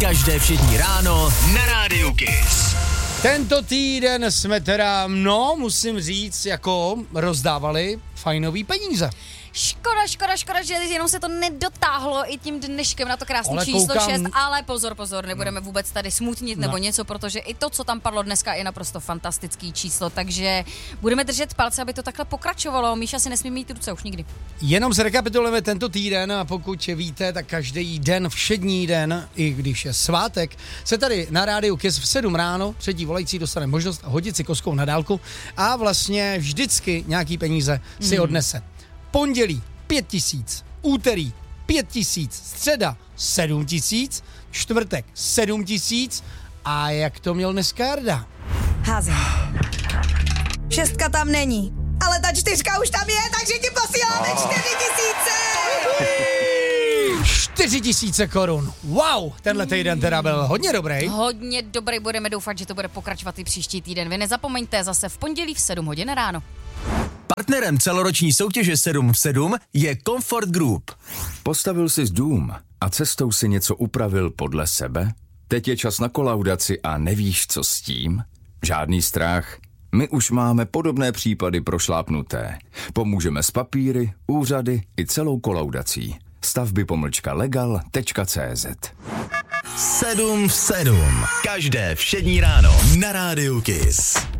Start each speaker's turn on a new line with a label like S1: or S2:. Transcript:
S1: Každé všední ráno na Rádiu Kiss.
S2: Tento týden jsme teda, musím říct, jako rozdávali fajnový peníze.
S3: Škoda, že jenom se to nedotáhlo i tím dneškem na to krásné
S2: Ale
S3: číslo
S2: koukám...
S3: 6, ale pozor, nebudeme vůbec tady smutnit nebo něco, protože i to, co tam padlo dneska, je naprosto fantastický číslo, takže budeme držet palce, aby to takhle pokračovalo. Míša si nesmí mít ruce už nikdy.
S2: Jenom zrekapitulujeme tento týden a pokud víte, tak každý den, všední den, i když je svátek, se tady na Rádiu Kiss v 7 ráno, třetí volající dostane možnost hodit si kostkou na dálku a vlastně vždycky nějaký peníze si odnese. Pondělí 5 000, úterý 5 000, středa 7 000, čtvrtek 7 000 a jak to měl dneska Jarda?
S4: Házím. 6 tam není, ale ta 4 už tam je, takže ti posíláme 4 000.
S2: 4 000 korun. Wow, tenhle týden teda byl hodně dobrý.
S3: Hodně dobrý, budeme doufat, že to bude pokračovat i příští týden. Vy nezapomeňte zase v pondělí v 7 hodin ráno.
S1: Partnerem celoroční soutěže 7 v 7 je Comfort Group.
S5: Postavil jsi dům a cestou si něco upravil podle sebe? Teď je čas na kolaudaci a nevíš, co s tím? Žádný strach. My už máme podobné případy prošlápnuté. Pomůžeme s papíry, úřady i celou kolaudací. Stavby-legal.cz
S1: 7 v 7. Každé všední ráno na Rádiu Kiss.